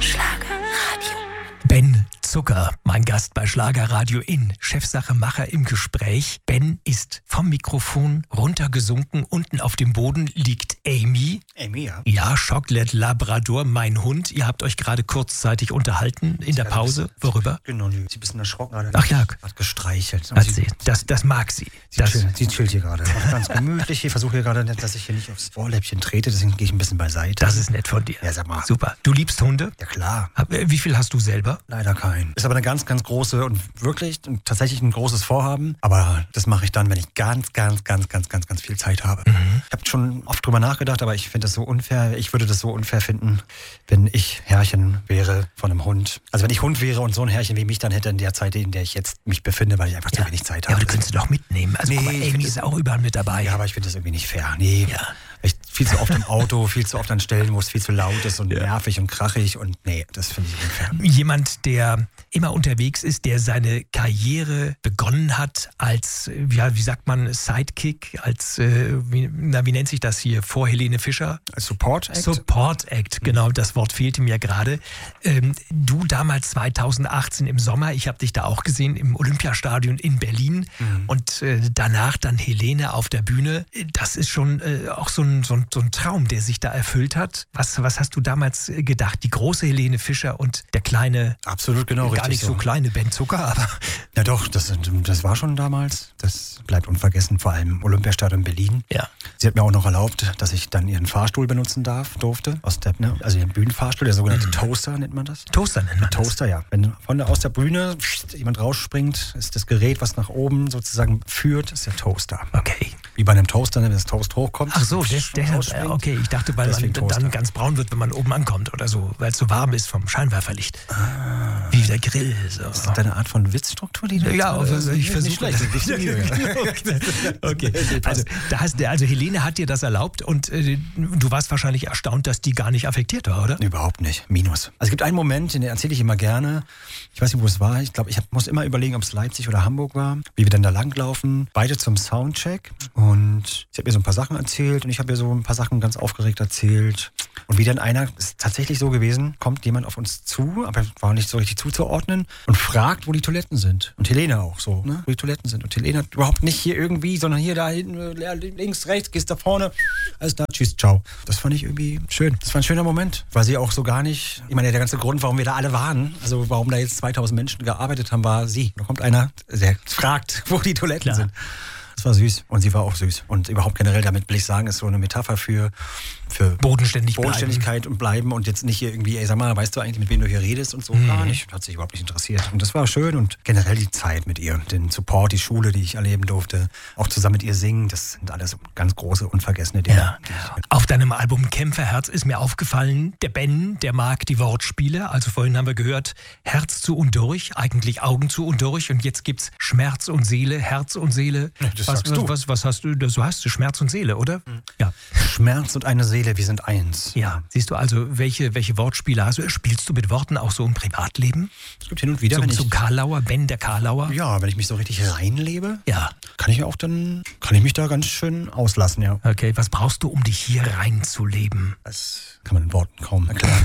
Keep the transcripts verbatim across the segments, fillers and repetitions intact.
Schlagerradio. Ben Zucker, mein Gast bei Schlagerradio in Chefsache-Macher im Gespräch. Ben ist vom Mikrofon runtergesunken. Unten auf dem Boden liegt Amy. Amy, ja. Ja, Chocolate Labrador, mein Hund. Ihr habt euch gerade kurzzeitig unterhalten in der Pause. Worüber? Genau, sie ist ein bisschen erschrocken gerade. Ach ja. Hat gestreichelt. Hat sie, das, das mag sie. Sie, Das, chill, sie chillt hier gerade. Macht ganz gemütlich. Ich versuche hier gerade nicht, dass ich hier nicht aufs Ohrläppchen trete. Deswegen gehe ich ein bisschen beiseite. das ist nett von dir. Ja, sag mal. Super. Du liebst Hunde? Ja, klar. Wie viel hast du selber? Leider kein. Ist aber eine ganz, ganz große und wirklich und tatsächlich ein großes Vorhaben. Aber das mache ich dann, wenn ich ganz, ganz, ganz, ganz, ganz, ganz viel Zeit habe. Mhm. Ich habe schon oft drüber nachgedacht, aber ich finde das so unfair. Ich würde das so unfair finden, wenn ich Herrchen wäre von einem Hund. Also wenn ich Hund wäre und so ein Herrchen wie mich dann hätte in der Zeit, in der ich jetzt mich befinde, weil ich einfach zu wenig Zeit Ja, habe. aber du könntest du doch mitnehmen. Also Nee, guck mal, ich Amy find ist das- auch überall mit dabei. Ja, aber ich finde das irgendwie nicht fair. Nee. Ja. Ich viel zu oft im Auto, viel zu oft an Stellen, wo es viel zu laut ist und nervig und krachig und nee, das finde ich unfair. Jemand, der immer unterwegs ist, der seine Karriere begonnen hat als, ja, wie sagt man, Sidekick, als, äh, wie, na, wie nennt sich das hier, vor Helene Fischer? Als Support Act? Support Act, genau, das Wort fehlte mir gerade. Ähm, du damals zweitausendachtzehn im Sommer, ich habe dich da auch gesehen im Olympiastadion in Berlin Mhm. und äh, danach dann Helene auf der Bühne. Das ist schon äh, auch so ein, so, ein, so ein Traum, der sich da erfüllt hat. Was, was hast du damals äh, gedacht? Die große Helene Fischer und der kleine, Absolut, genau, gar richtig nicht so kleine Ben Zucker, aber Ja doch, das, das war schon damals. Das bleibt unvergessen, vor allem Olympiastadion Berlin. ja. Sie hat mir auch noch erlaubt, dass ich dann ihren Fahrstuhl benutzen darf, durfte. Aus der, ne, also ihren Bühnenfahrstuhl, der sogenannte Toaster nennt man das. Toaster nennt man das. Toaster, ja. Wenn von der, aus der Bühne pst, jemand rausspringt, ist das Gerät, was nach oben sozusagen führt, ist der Toaster. Okay. Wie bei einem Toaster, ne, wenn das Toast hochkommt. Ach so, der, pst, der, rausspringt. okay, ich dachte, weil man Deswegen Toaster. dann ganz braun wird, wenn man oben ankommt oder so, weil es so warm ist vom Scheinwerferlicht. Ah. Wie der Grill. So. Ist das deine Art von Witzstruktur, die du Ja, jetzt- also ich Nicht versuche schlecht, das. nicht schlecht. Okay, also, da hast, du- also Helene hat dir das erlaubt und äh, du warst wahrscheinlich erstaunt, dass die gar nicht affektiert war, oder? Überhaupt nicht. Minus. Also es gibt einen Moment, den erzähle ich immer gerne. Ich weiß nicht, wo es war. Ich glaube, ich hab, muss immer überlegen, ob es Leipzig oder Hamburg war. Wie wir dann da langlaufen. Beide zum Soundcheck. Und sie hat mir so ein paar Sachen erzählt und ich habe ihr so ein paar Sachen ganz aufgeregt erzählt. Und wie dann einer, das ist tatsächlich so gewesen, kommt jemand auf uns zu, aber war nicht so richtig zuzuordnen und fragt, wo die Toiletten sind. Und Helene auch so, ne? Wo die Toiletten sind. Und Helene hat überhaupt nicht hier irgendwie, sondern hier, da hinten, äh, links, rechts, gehst da vorne. Alles da, tschüss, ciao. Das fand ich irgendwie schön. Das war ein schöner Moment, weil sie auch so gar nicht, ich meine, der ganze Grund, warum wir da alle waren, also warum da jetzt zweitausend Menschen gearbeitet haben, war sie. Da kommt einer, der fragt, wo die Toiletten Klar. sind. Das war süß und sie war auch süß. Und überhaupt generell, damit will ich sagen, ist so eine Metapher für, für Bodenständig bleiben. Bodenständigkeit und bleiben und jetzt nicht hier irgendwie, ey, sag mal, weißt du eigentlich, mit wem du hier redest und so, Mhm. gar nicht. Hat sich überhaupt nicht interessiert. Und das war schön und generell die Zeit mit ihr, den Support, die Schule, die ich erleben durfte, auch zusammen mit ihr singen, das sind alles ganz große, unvergessene Dinge. Ja. Auf deinem Album Kämpferherz ist mir aufgefallen, der Ben, der mag die Wortspiele. Also vorhin haben wir gehört, Herz zu und durch, eigentlich Augen zu und durch. Und jetzt gibt's Schmerz und Seele, Herz und Seele. das was, sagst was, du. was, was hast du? So hast du Schmerz und Seele, oder? Ja. Schmerz und eine Seele, wir sind eins. Ja. Siehst du also, welche, welche Wortspiele hast du? Spielst du mit Worten auch so im Privatleben? Es gibt hin und wieder, Zum, wenn ich, zum Karlauer, Ben der Karlauer? ja, wenn ich mich so richtig reinlebe, Ja. kann ich auch dann, kann ich mich da ganz schön auslassen, ja. Okay, was brauchst du, um dich hier reinzuleben? Das kann man in Worten kaum erklären.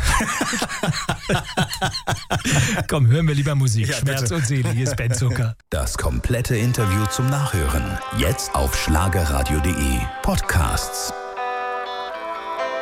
Komm, hören wir lieber Musik. Ja, Schmerz bitte. und Seele, hier ist Ben Zucker. Das komplette Interview zum Nachhören. Jetzt auf schlagerradio punkt de. Podcasts.